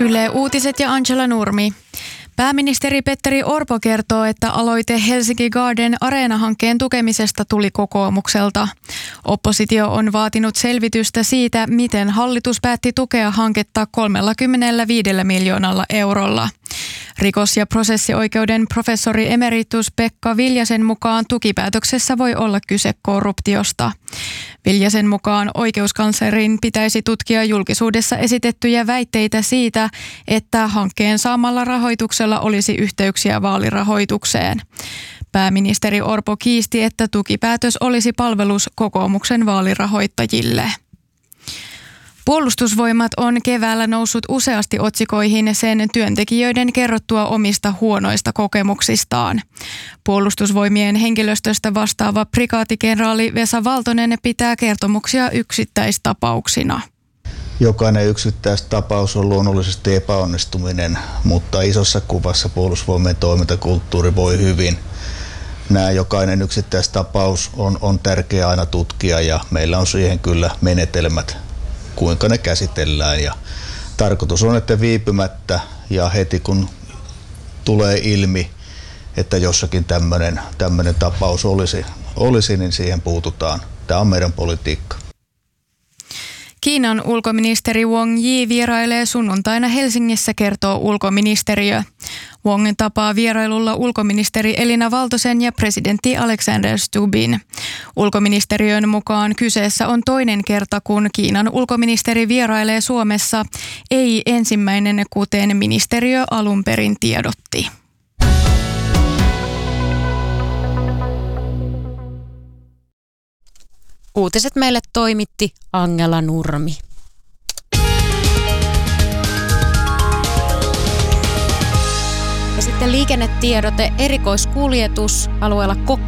Yle Uutiset ja Angela Nurmi. Pääministeri Petteri Orpo kertoo, että aloite Helsinki Garden Areena-hankkeen tukemisesta tuli kokoomukselta. Oppositio on vaatinut selvitystä siitä, miten hallitus päätti tukea hanketta 35 miljoonalla eurolla. Rikos- ja prosessioikeuden professori emeritus Pekka Viljasen mukaan tukipäätöksessä voi olla kyse korruptiosta. Viljasen mukaan oikeuskanslerin pitäisi tutkia julkisuudessa esitettyjä väitteitä siitä, että hankkeen saamalla rahoituksella olisi yhteyksiä vaalirahoitukseen. Pääministeri Orpo kiisti, että tukipäätös olisi palvelus kokoomuksen vaalirahoittajille. Puolustusvoimat on keväällä noussut useasti otsikoihin sen työntekijöiden kerrottua omista huonoista kokemuksistaan. Puolustusvoimien henkilöstöstä vastaava prikaatikenraali Vesa Valtonen pitää kertomuksia yksittäistapauksina. Jokainen yksittäistapaus on luonnollisesti epäonnistuminen, mutta isossa kuvassa Puolustusvoimien toimintakulttuuri voi hyvin. Nämä jokainen yksittäistapaus on tärkeää aina tutkia ja meillä on siihen kyllä menetelmät, kuinka ne käsitellään. Ja tarkoitus on, että viipymättä ja heti kun tulee ilmi, että jossakin tämmöinen tapaus olisi, niin siihen puututaan. Tämä on meidän politiikka. Kiinan ulkoministeri Wang Yi vierailee sunnuntaina Helsingissä, kertoo ulkoministeriö. Wang tapaa vierailulla ulkoministeri Elina Valtosen ja presidentti Alexander Stubbin. Ulkoministeriön mukaan kyseessä on toinen kerta, kun Kiinan ulkoministeri vierailee Suomessa, ei ensimmäinen, kuten ministeriö alun perin tiedotti. Uutiset meille toimitti Angela Nurmi. Ja sitten liikennetiedote, erikoiskuljetus alueella